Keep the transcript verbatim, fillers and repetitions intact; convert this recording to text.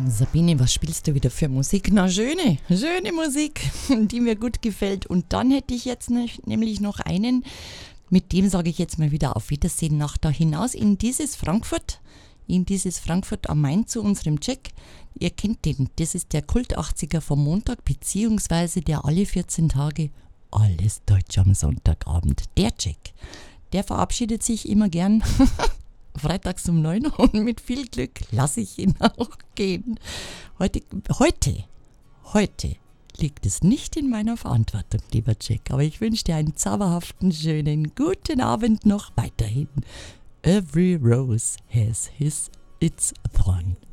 Sabine, was spielst du wieder für Musik? Na, schöne, schöne Musik, die mir gut gefällt. Und dann hätte ich jetzt ne, nämlich noch einen, mit dem sage ich jetzt mal wieder auf Wiedersehen nach da hinaus in dieses Frankfurt, in dieses Frankfurt am Main zu unserem Jack. Ihr kennt den, das ist der Kult achtziger vom Montag, beziehungsweise der alle vierzehn Tage alles Deutsch am Sonntagabend. Der Jack, der verabschiedet sich immer gern freitags um neun und mit viel Glück lasse ich ihn auch gehen. Heute, heute, heute liegt es nicht in meiner Verantwortung, lieber Jack, aber ich wünsche dir einen zauberhaften, schönen, guten Abend noch weiterhin. Every rose has his its thorn.